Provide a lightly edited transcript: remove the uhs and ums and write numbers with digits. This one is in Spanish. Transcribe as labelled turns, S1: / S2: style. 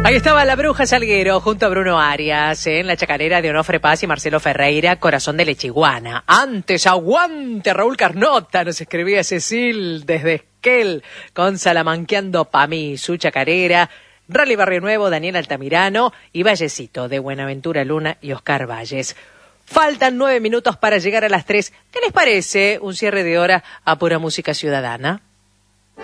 S1: Ahí estaba la Bruja Salguero junto a Bruno Arias en la chacarera de Onofre Paz y Marcelo Ferreira, Corazón de Lechiguana. Antes, aguante Raúl Carnota, nos escribía Cecil desde Esquel con Salamanqueando pa' mí, su chacarera. Rally Barrio Nuevo, Daniel Altamirano y Vallecito de Buenaventura Luna y Oscar Valles. Faltan 9 minutos para llegar a las 3. ¿Qué les parece un cierre de hora a pura música ciudadana?